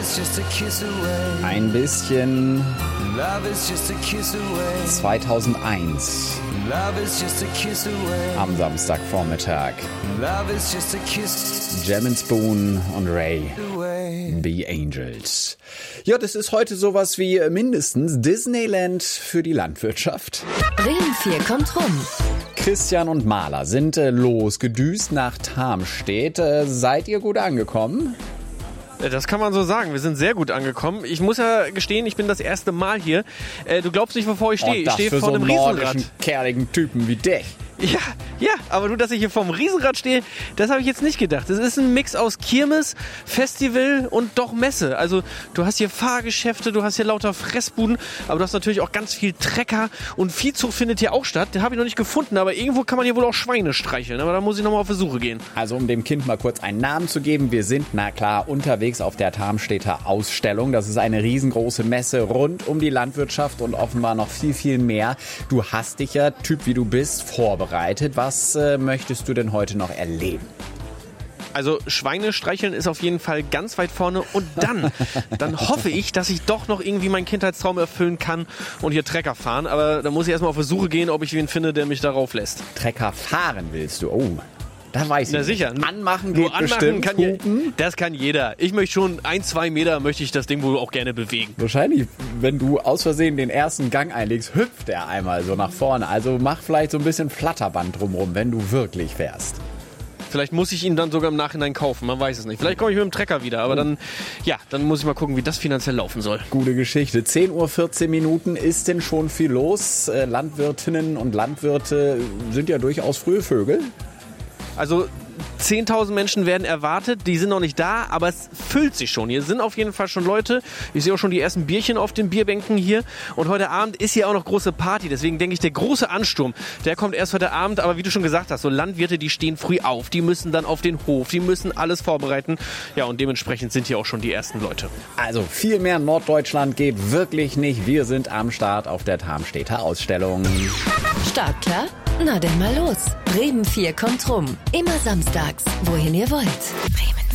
Ein bisschen 2001 am Samstagvormittag. Jam & Spoon und Ray, The Angels. Ja, das ist heute sowas wie mindestens Disneyland für die Landwirtschaft. Bremen 4 kommt rum. Christian und Maler sind losgedüst nach Tarmstedt. Seid ihr gut angekommen? Das kann man so sagen. Wir sind sehr gut angekommen. Ich muss ja gestehen, ich bin das erste Mal hier. Du glaubst nicht, wovor ich stehe. Ich stehe vor einem Riesenrad. Kerligen Typen wie dich. Ja, aber du, dass ich hier vorm Riesenrad stehe, das habe ich jetzt nicht gedacht. Das ist ein Mix aus Kirmes, Festival und doch Messe. Also du hast hier Fahrgeschäfte, du hast hier lauter Fressbuden, aber du hast natürlich auch ganz viel Trecker und Viehzucht findet hier auch statt. Den habe ich noch nicht gefunden, aber irgendwo kann man hier wohl auch Schweine streicheln. Aber da muss ich nochmal auf die Suche gehen. Also um dem Kind mal kurz einen Namen zu geben, wir sind, na klar, unterwegs auf der Tarmstedter Ausstellung. Das ist eine riesengroße Messe rund um die Landwirtschaft und offenbar noch viel, viel mehr. Du hast dich ja, Typ wie du bist, vorbereitet. Was möchtest du denn heute noch erleben? Also Schweine streicheln ist auf jeden Fall ganz weit vorne und dann hoffe ich, dass ich doch noch irgendwie meinen Kindheitstraum erfüllen kann und hier Trecker fahren. Aber da muss ich erstmal auf die Suche gehen, ob ich wen finde, der mich darauf lässt. Trecker fahren willst du? Oh, da weiß ich nicht. Na sicher. Anmachen geht bestimmt. Das kann jeder. Ich möchte schon 1-2 Meter möchte ich das Ding wohl auch gerne bewegen. Wahrscheinlich, wenn du aus Versehen den ersten Gang einlegst, hüpft er einmal so nach vorne. Also mach vielleicht so ein bisschen Flatterband drumherum, wenn du wirklich fährst. Vielleicht muss ich ihn dann sogar im Nachhinein kaufen, man weiß es nicht. Vielleicht komme ich mit dem Trecker wieder, aber dann muss ich mal gucken, wie das finanziell laufen soll. Gute Geschichte. 10:14 Uhr ist denn schon viel los. Landwirtinnen und Landwirte sind ja durchaus frühe Vögel. Also 10.000 Menschen werden erwartet, die sind noch nicht da, aber es füllt sich schon. Hier sind auf jeden Fall schon Leute. Ich sehe auch schon die ersten Bierchen auf den Bierbänken hier. Und heute Abend ist hier auch noch große Party. Deswegen denke ich, der große Ansturm, der kommt erst heute Abend. Aber wie du schon gesagt hast, so Landwirte, die stehen früh auf. Die müssen dann auf den Hof, die müssen alles vorbereiten. Ja, und dementsprechend sind hier auch schon die ersten Leute. Also viel mehr Norddeutschland geht wirklich nicht. Wir sind am Start auf der Tarmstedter Ausstellung. Startklar? Na denn mal los. Bremen 4 kommt rum. Immer samstags, wohin ihr wollt. Bremen.